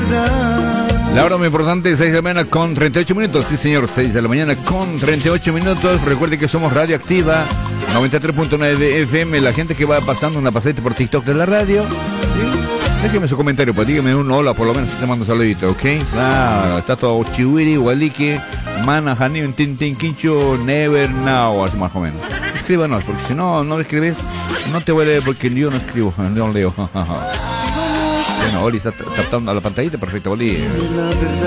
La hora muy importante, 6 de la mañana con 38 minutos. Sí, señor, 6 de la mañana con 38 minutos. Recuerde que somos Radioactiva 93.9 de FM. La gente que va pasando una pasadita por TikTok de la radio, ¿sí? Déjeme su comentario, pues dígame un hola, por lo menos te mando un saludito, ¿ok? Claro, está todo Chihuiri, Hualique, Mana, Janio, Tintin, Quincho, Never Now, así más o menos. Escríbanos, porque si no, no escribes, no te voy a leer porque yo no escribo, no leo. Bueno, Oli está tapando la pantallita, perfecto, Oli.